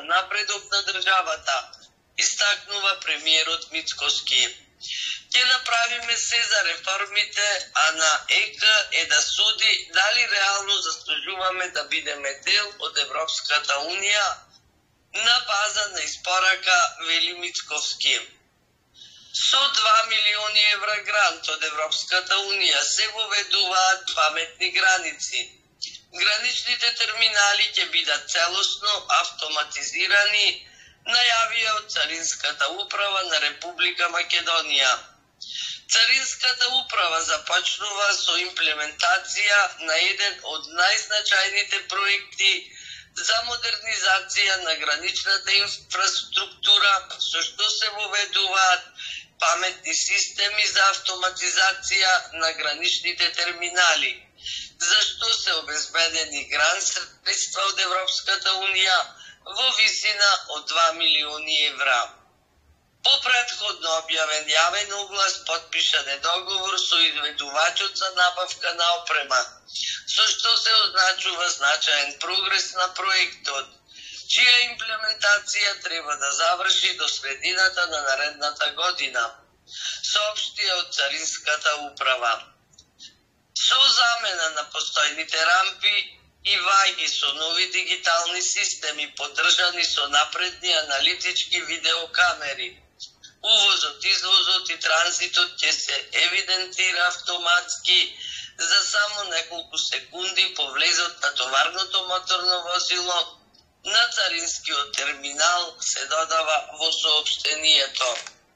напредок на државата, истакнува премиерот Мицкоски. Ќе направиме се за реформите, а на ЕК е да суди дали реално заслужуваме да бидеме дел од Европската Унија на база на испорака, вели Мицковски. Со 2 милиони евра грант од Европската Унија се воведуваат паметни граници. Граничните терминали ќе бидат целосно автоматизирани, најавија од Царинската управа на Република Македонија. Царинската управа започнува со имплементација на еден од најзначајните проекти за модернизација на граничната инфраструктура, со што се воведуваат паметни системи за автоматизација на граничните терминали, за што се обезбедени грант средства од Европската Унија во висина од 2 милиони евра. По претходно објавен јавен оглас потпишан е договор со изведувачот за набавка на опрема, со што се означува значаен прогрес на проектот, чија имплементација треба да заврши до средината на наредната година, соопштија од Царинската управа. Со замена на постојните рампи и ваѓи со нови дигитални системи поддржани со напредни аналитички видеокамери, увозот, извозот и транзитот ќе се евидентира автоматски за само неколку секунди по влезот на товарното моторно возило на царинскиот терминал, се додава во соопштението.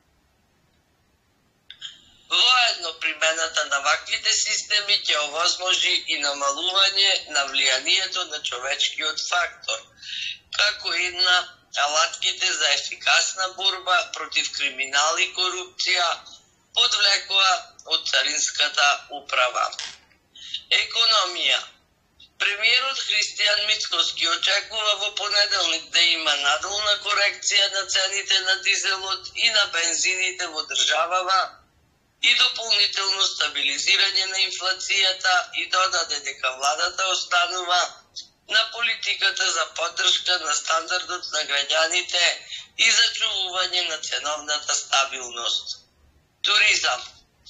Воедно примената на ваквите системи ќе овозможи и намалување на влијанието на човечкиот фактор, како една алатките за ефикасна борба против криминал и корупција, подвлекоа од Царинската управа. Економија. Премиерот Христијан Мицкоски очекува во понеделник да има надолна корекција на цените на дизелот и на бензините во државава и дополнително стабилизирање на инфлацијата и додаде дека владата останува на политиката за поддршка на стандардот на граѓаните и зачувување на ценовната стабилност. Туризам.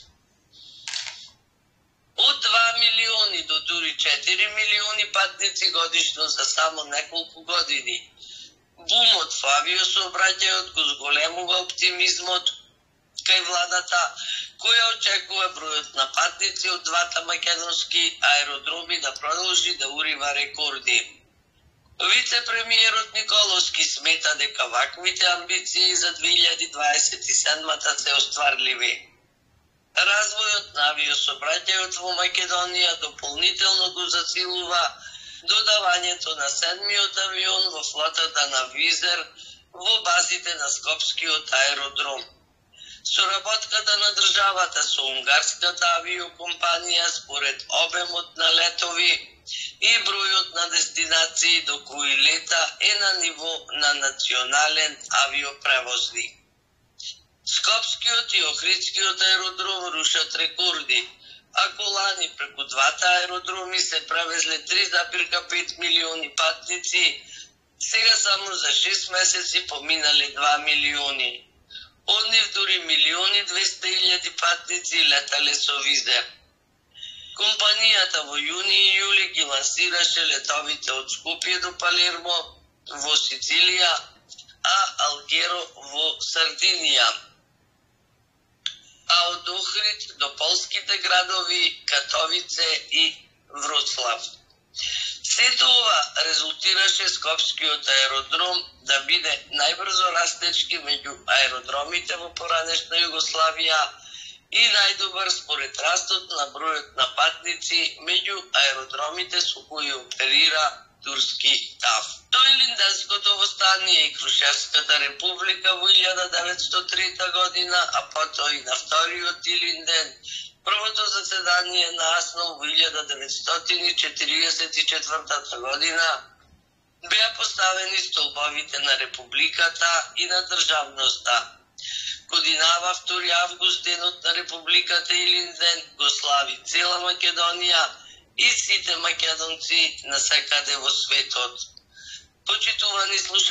Од 2 милиони до дури 4 милиони патници годишно за само неколку години. Бумот во авиосообраќајот го зголемува оптимизмот кај владата, која очекува бројот на патници од двата македонски аеродроми да продолжи да урива рекорди. Вице-премиерот Николовски смета дека ваквите амбиции за 2027-та се остварливи. Развојот на авиосообраќајот во Македонија дополнително го зацилува додавањето на 7-миот авион во флотата на Визер во базите на Скопскиот аеродром. Соработката на државата со унгарската авиокомпанија според обемот на летови и бројот на дестинации до кои лета е на ниво на национален авиопревозник. Скопскиот и Охридскиот аеродром рушат рекорди. Ако лани преку двата аеродроми се превезле 3,5 милиони патници, сега само за 6 месеци поминале 2 милиони. Од нив дури 1.200.000 патници летале со Визер. Компанијата во јуни и јули ги лансираше летовите од Скопје до Палермо во Сицилија, а Алгеро во Сардинија, а од Охрид до полските градови Катовице и Вроцлав. Сето ова резултираше Скопскиот аеродром да биде најбрзо растечки меѓу аеродромите во поранешна Југославија и најдобар според растот на бројот на патници меѓу аеродромите со кои оперира турски ТАВ. Тој Илинденското востание и Крушевската република во 1903 година, а потоа и на вториот Илинден, првото заседание на АСНО во 1944 година, беа поставени столбовите на републиката и на државноста. Годинава 2 август денот на републиката Илинден го слави цела Македонија и сите македонци насекаде во светот. Почитувани слушатели,